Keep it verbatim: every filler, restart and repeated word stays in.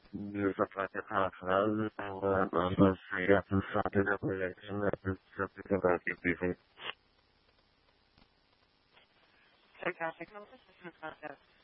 Use of like a parallel and uh, see up and started a collection that is something about you people. Fantastic. No, this is fantastic.